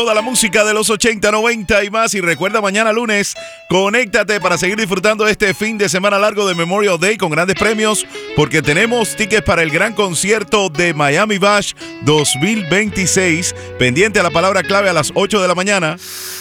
Toda la música de los 80, 90 y más. Y recuerda, mañana lunes, conéctate para seguir disfrutando este fin de semana largo de Memorial Day con grandes premios, porque tenemos tickets para el gran concierto de Miami Bash 2026. Pendiente a la palabra clave a las 8 de la mañana.